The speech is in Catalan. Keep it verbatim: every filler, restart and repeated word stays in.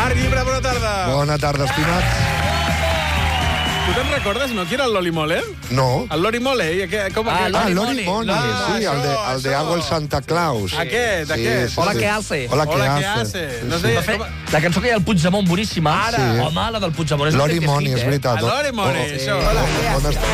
Marc Llibre, bona tarda. Bona tarda, estimats. Tu te'n recordes, no, qui era el Loli Mole? No. El Lori Mole, i aquest, com Ah, aquest? Ah, Lori Lori Moni, Moni. sí, el de, el de Això, Hago el això. Santa Claus. Aquest, aquest. Hola, què hace? Hola, què Hola, què hace? hace? No Sí, sé, sí. Va fer la cançó que hi ha al Puigdemont, boníssima. Ara. Sí. Home, la del Puigdemont és Lori un Moni, hit, és eh? veritat. A Lori Moni, Oh, això. Hola, on està?